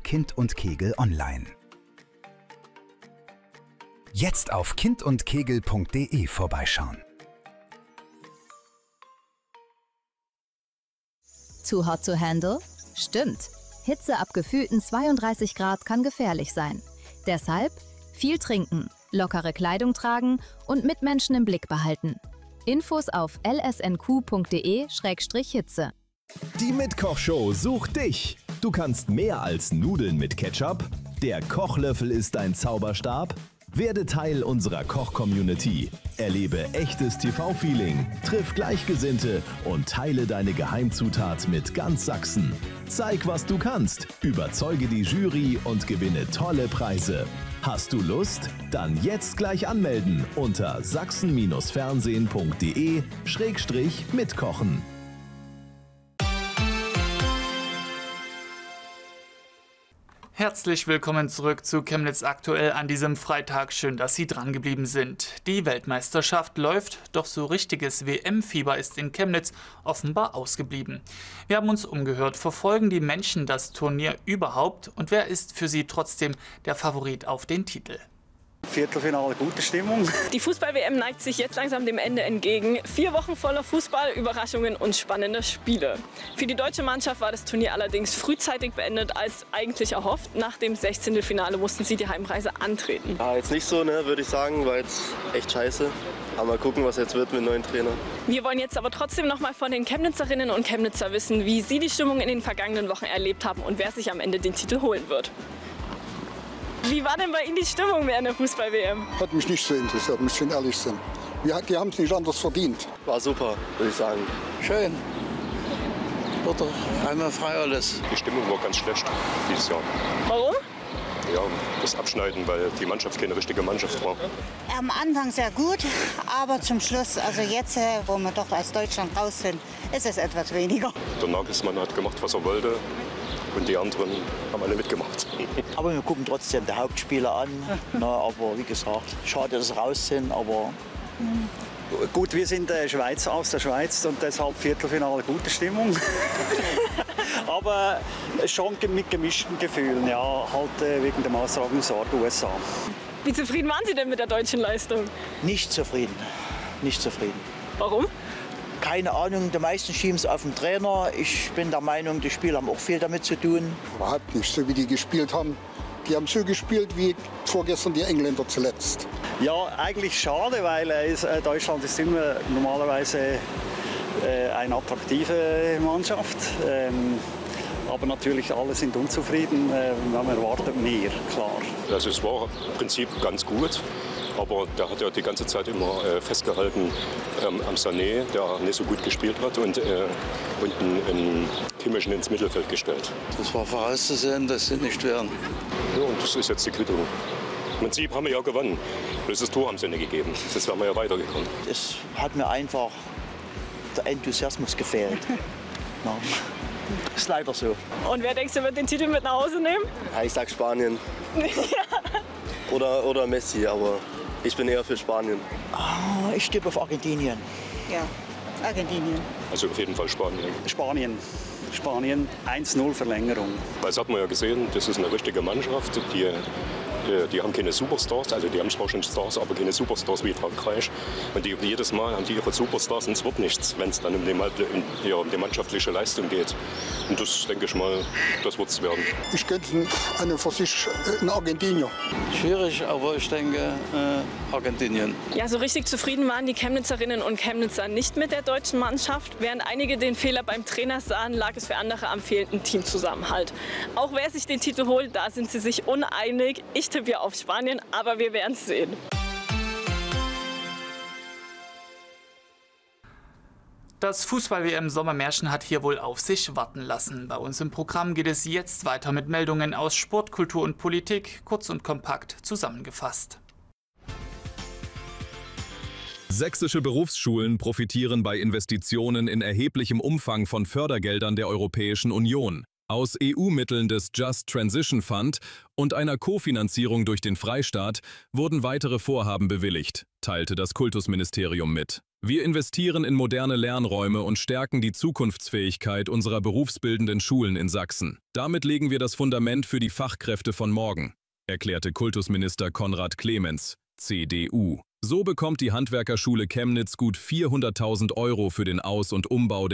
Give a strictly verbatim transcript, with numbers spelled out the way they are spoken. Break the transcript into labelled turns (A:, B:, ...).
A: Kind und Kegel online. Jetzt auf kind und kegel punkt de vorbeischauen.
B: Too hot to handle? Stimmt. Hitze ab gefühlten zweiunddreißig Grad kann gefährlich sein. Deshalb viel trinken, lockere Kleidung tragen und Mitmenschen im Blick behalten. Infos auf l s n q punkt de Schrägstrich Hitze.
C: Die Mitkochshow sucht dich. Du kannst mehr als Nudeln mit Ketchup. Der Kochlöffel ist dein Zauberstab. Werde Teil unserer Koch-Community. Erlebe echtes T V-Feeling, triff Gleichgesinnte und teile deine Geheimzutat mit ganz Sachsen. Zeig, was du kannst, überzeuge die Jury und gewinne tolle Preise. Hast du Lust? Dann jetzt gleich anmelden unter sachsen fernsehen punkt de Schrägstrich mitkochen.
D: Herzlich willkommen zurück zu Chemnitz aktuell an diesem Freitag. Schön, dass Sie dran geblieben sind. Die Weltmeisterschaft läuft, doch so richtiges W M-Fieber ist in Chemnitz offenbar ausgeblieben. Wir haben uns umgehört, verfolgen die Menschen das Turnier überhaupt und wer ist für sie trotzdem der Favorit auf den Titel?
E: Viertelfinale, gute Stimmung.
F: Die Fußball-W M neigt sich jetzt langsam dem Ende entgegen. Vier Wochen voller Fußball, Überraschungen und spannende Spiele. Für die deutsche Mannschaft war das Turnier allerdings frühzeitig beendet als eigentlich erhofft. Nach dem Sechzehntelfinale mussten sie die Heimreise antreten.
G: Ja, jetzt nicht so, ne, würde ich sagen, war jetzt echt scheiße. Aber mal gucken, was jetzt wird mit dem neuen Trainer.
F: Wir wollen jetzt aber trotzdem noch mal von den Chemnitzerinnen und Chemnitzer wissen, wie sie die Stimmung in den vergangenen Wochen erlebt haben und wer sich am Ende den Titel holen wird. Wie war denn bei Ihnen die Stimmung während der Fußball-W M?
H: Hat mich nicht so interessiert, muss ich ehrlich sein. Wir, die haben es nicht anders verdient.
G: War super, würde ich sagen.
I: Schön. Wurde einmal frei alles.
J: Die Stimmung war ganz schlecht dieses Jahr.
F: Warum?
J: Ja, das Abschneiden, weil die Mannschaft keine richtige Mannschaft war.
K: Am Anfang sehr gut, aber zum Schluss, also jetzt, wo wir doch aus Deutschland raus sind, ist es etwas weniger.
J: Der Nagelsmann hat gemacht, was er wollte. Und die anderen haben alle mitgemacht.
L: Aber wir gucken trotzdem die Hauptspiele an. Na, aber wie gesagt, schade, dass sie raus sind. Aber
E: gut, wir sind äh, Schweiz, aus der Schweiz und deshalb Viertelfinale, gute Stimmung. Aber schon mit gemischten Gefühlen, ja, halt äh, wegen dem Austragungsort U S A.
F: Wie zufrieden waren Sie denn mit der deutschen Leistung?
L: Nicht zufrieden. Nicht zufrieden.
F: Warum?
L: Keine Ahnung, die meisten schieben es auf den Trainer. Ich bin der Meinung, die Spieler haben auch viel damit zu tun.
H: Überhaupt nicht, so wie die gespielt haben. Die haben so gespielt wie vorgestern die Engländer zuletzt.
E: Ja, eigentlich schade, weil äh, ist, äh, Deutschland ist immer normalerweise äh, eine attraktive Mannschaft. Ähm, aber natürlich alle sind unzufrieden. Äh, man erwartet mehr, klar.
J: Also es war im Prinzip ganz gut. Aber der hat ja die ganze Zeit immer äh, festgehalten ähm, am Sané, der nicht so gut gespielt hat, und, äh, und einen, einen Kimmichen ins Mittelfeld gestellt.
I: Das war vorauszusehen, dass sie nicht werden.
J: Ja, und das ist jetzt die Quittung. Im Prinzip haben wir ja gewonnen. Bloß das Tor haben sie nicht gegeben. Das wären wir ja weitergekommen.
L: Es hat mir einfach der Enthusiasmus gefehlt. Ja. Ist leider so.
F: Und wer denkst du, wird den Titel mit nach Hause nehmen?
G: Ja, ich sag Spanien. oder, oder Messi, aber ich bin eher für Spanien.
L: Oh, ich tippe auf Argentinien.
K: Ja, Argentinien.
J: Also auf jeden Fall Spanien.
E: Spanien. Spanien, eins null Verlängerung.
J: Das hat man ja gesehen, das ist eine richtige Mannschaft. Die, die haben keine Superstars, also die haben zwar schon Stars, aber keine Superstars wie Frankreich. Und die, jedes Mal haben die ihre Superstars und es wird nichts, wenn es dann um die, um, ja, um die mannschaftliche Leistung geht. Und das denke ich mal, das wird es werden.
H: Ich könnte eine für sich in Argentinien.
I: Schwierig, aber ich denke äh, Argentinien.
F: Ja, so richtig zufrieden waren die Chemnitzerinnen und Chemnitzer nicht mit der deutschen Mannschaft. Während einige den Fehler beim Trainer sahen, lag es für andere am fehlenden Teamzusammenhalt. Auch wer sich den Titel holt, da sind sie sich uneinig. Ich tippe ja auf Spanien, aber wir werden es sehen.
D: Das Fußball-W M-Sommermärchen hat hier wohl auf sich warten lassen. Bei uns im Programm geht es jetzt weiter mit Meldungen aus Sport, Kultur und Politik, kurz und kompakt zusammengefasst.
C: Sächsische Berufsschulen profitieren bei Investitionen in erheblichem Umfang von Fördergeldern der Europäischen Union. Aus E U-Mitteln des Just Transition Fund und einer Kofinanzierung durch den Freistaat wurden weitere Vorhaben bewilligt, teilte das Kultusministerium mit.
M: Wir investieren in moderne Lernräume und stärken die Zukunftsfähigkeit unserer berufsbildenden Schulen in Sachsen. Damit legen wir das Fundament für die Fachkräfte von morgen, erklärte Kultusminister Konrad Clemens, C D U. So bekommt die Handwerkerschule Chemnitz gut vierhunderttausend Euro für den Aus- und Umbau der